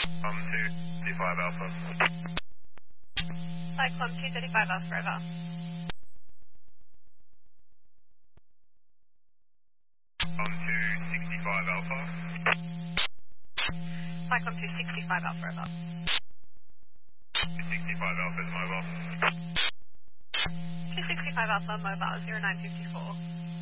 235 Alpha. Cyclone 235 Alpha Forever. On 265 Alpha. Cyclone 265 Alpha Forever. 265 Alpha is mobile. 265 Alpha Mobile 0954.